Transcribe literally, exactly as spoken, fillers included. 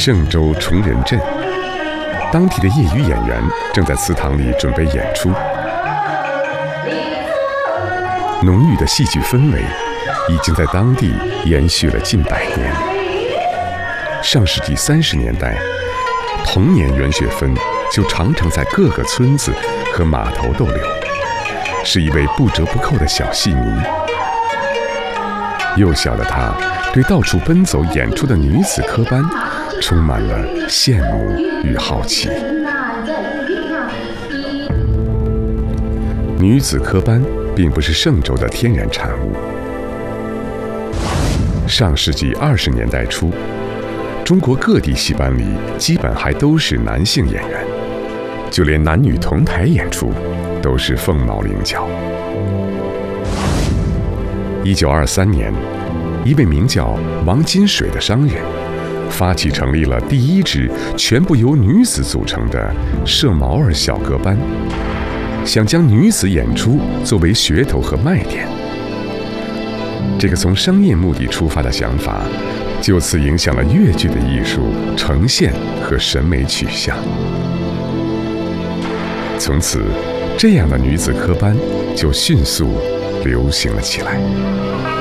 嵊州崇仁镇，当地的业余演员正在祠堂里准备演出。浓郁的戏剧氛围已经在当地延续了近百年。上世纪三十年代，童年袁雪芬就常常在各个村子和码头逗留，是一位不折不扣的小戏迷。幼小的她对到处奔走演出的女子科班充满了羡慕与好奇。女子科班并不是嵊州的天然产物。上世纪二十年代初，中国各地戏班里基本还都是男性演员，就连男女同台演出都是凤毛麟角。一九二三年，一位名叫王金水的商人发起成立了第一支全部由女子组成的射毛儿小歌班，想将女子演出作为噱头和卖点。这个从商业目的出发的想法，就此影响了越剧的艺术呈现和审美取向。从此，这样的女子科班就迅速流行了起来。